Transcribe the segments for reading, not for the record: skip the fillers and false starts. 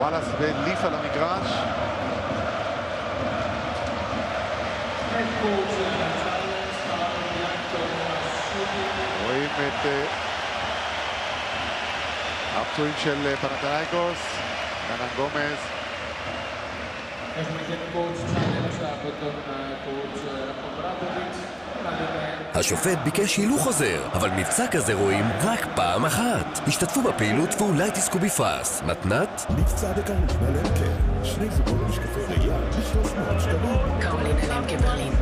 וואלאס וליף על המגרש. רואים את הפצועים של פנתנייקוס, קנן גומז. השופט ביקש הילוך חוזר, אבל מבצע כזה רואים רק פעם אחת. השתתפו בפעילות ואולי תזכו בפרס. מתנת? מבצע בקרלין למקה. 2 זוגות משקפי ראייה ב-300 שקלים. קרלין למקה ברלין.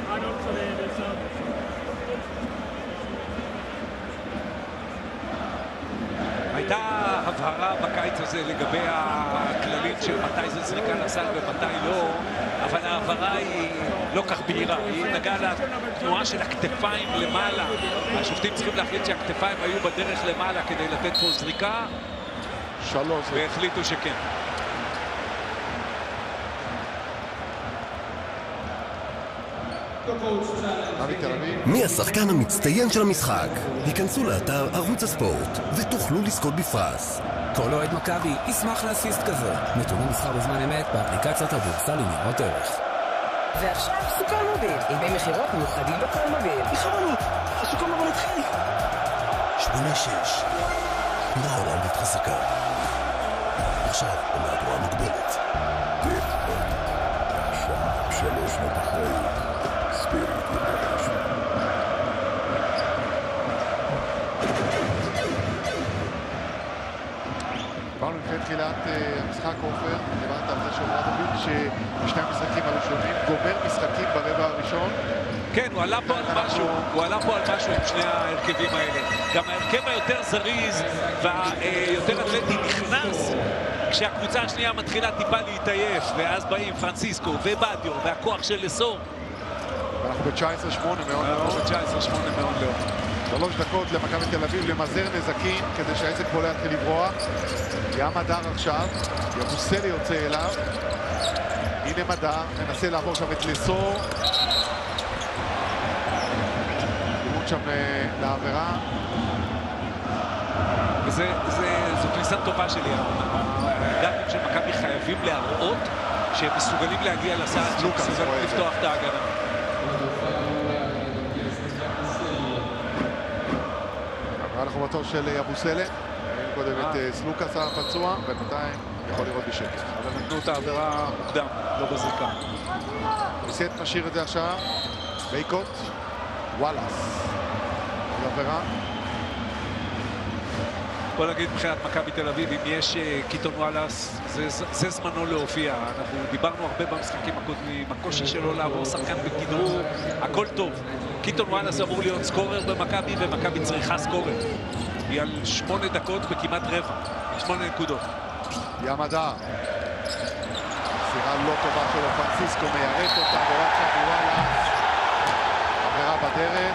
הייתה הבהרה בקיץ הזה לגבי הכללים של מתי זה זריקה לסל ומתי לא, אבל ההבהרה היא לא כך בהירה. היא נגעה לתנועה של הכתפיים למעלה. השופטים צריכים להחליט שהכתפיים היו בדרך למעלה כדי לתת פה זריקה, והחליטו שכן. מי השחקן המצטיין של המשחק? היכנסו לאתר ערוץ הספורט ותוכלו לזכות בפרס. כל אוהד מכבי ישמח לאסיסט כזה. נתוני מסחר בזמן אמת באפליקציית הבורסה לניירות ערך. ועכשיו סוכר מוביל, עם מחירות מיוחדים בכל מוביל. בכוונות, הסוכר מוביל התחיל. 8-6 הולנדית חזקה. עכשיו במהדורה מוגבלת. עכשיו 3 שנות אחרי ספיריט ידש. דיברנו לפני תחילת המשחק, עופר, דיברת על זה שאוברדוביץ' שבשני המשחקים הראשונים גומר משחקים ברבע הראשון. כן, הוא עלה פה על משהו עם שני ההרכבים האלה. גם ההרכב היותר זריז והיותר אתלטי נכנס כשהקבוצה השנייה מתחילה טיפה להתעייף, ואז באים פרנסיסקו ובדיו והכוח של לסור. ואנחנו ב-19-8 מאוד מאוד. 19-8 מאוד מאוד. 3 דקות למכבי תל אביב למזער נזקים כדי שהעסק פה לא יתחיל לברוח. ים הדר עכשיו, יבוסלי יוצא אליו. הנה מדר, מנסה לעבור שם את לסור. דמות שם לעבירה. זו כניסה טובה שלי. הגארדים של מכבי חייבים להראות שהם מסוגלים להגיע לסעד, שמסוגלים לפתוח את ההגנה. אנחנו בתור של יבוסלה. קודם את סלוקאס הפצוע, ובינתיים יכול לראות בשקט. אבל נתנו את העבירה מוקדם, לא בזריקה. ניסט משאיר את זה עכשיו. בייקוט, וואלאס. עבירה. בוא נגיד מבחינת מכבי תל אביב, אם יש קיטון וואלאס, זה זמנו להופיע. אנחנו דיברנו הרבה במשחקים הקודמים, הקושי שלו לעבור שחקן בכדרור, הכל טוב. קיטון וואלאס אמור להיות סקורר במכבי, ומכבי צריכה סקורר. היא על 8 דקות בכמעט רבע, 8 נקודות. ים הדר. סירה לא טובה שלו, פרנסיסקו מיירט אותה, ורק שם וואלאס. עבירה בדרך.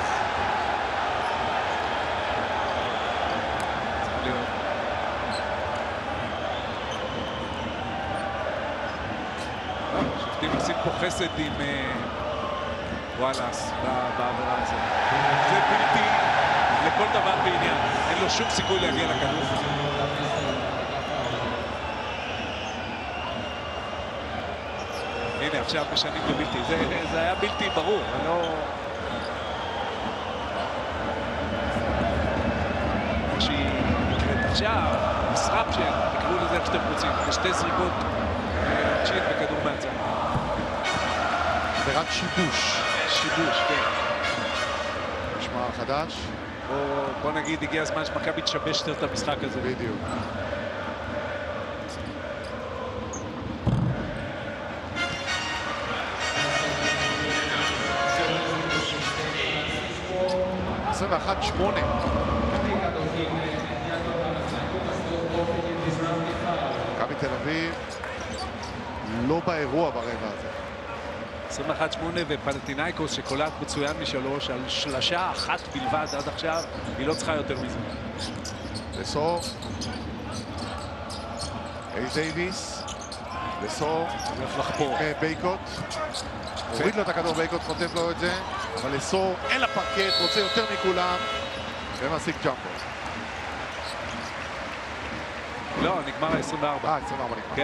שופטים עושים פה חסד עם וואלאס בעבירה הזאת. זה בלתי לכל דבר בעניין. אין לו שום סיכוי להגיע לכדור. הנה, עכשיו משנים לבלתי. זה היה בלתי ברור. כמו שהיא נקראת עכשיו, מסרפשן, תקראו לזה איך שאתם רוצים. בשתי זריקות צ'יט בכדור מהצד. ורק שיבוש. שיבוש, כן. משמע חדש. בוא נגיד, הגיע הזמן שמכבי תשבש את המשחק הזה. בדיוק. עשרים 21-8. מכבי תל אביב לא באירוע ברבע הזה. 21-8 ופנתנייקוס שקולט מצוין משלוש על שלשה אחת בלבד עד עכשיו, היא לא צריכה יותר מזה. לסור. אייס דייביס. לסור. הולך לחפור. בייקוט. הוריד לו את הכדור, בייקוט חוטף לו את זה, אבל לסור אל הפרקט, רוצה יותר מכולם, ומשיג ג'אמפר. לא, נגמר ה-24. 24 נגמר.